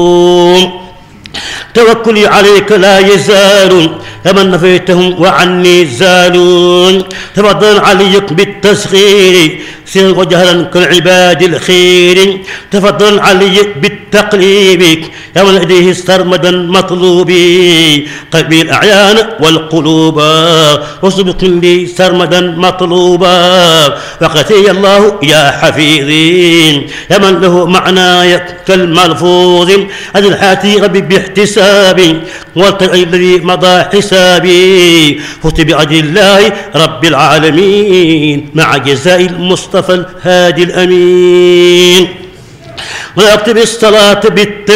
توكلي عليك لا يزال فمن نفيتهم وعني زالون. تفضل عليك بالتسخير سرا وجهرا كالعباد الخير. تفضل عليك بالتقليب يا من لديه سرمدا مطلوبي. قلبي الأعيان والقلوب وسبق لي سرمدا مطلوبا. وقتي الله يا حفيظي يا من له معناي كالملفوظ. أدي الحاتي ربي باحتسابي والتقي الذي مضى حسابي. فزت بأجل الله رب العالمين مع جزاء المصطفى الهادي الأمين. ويكتب الصلاة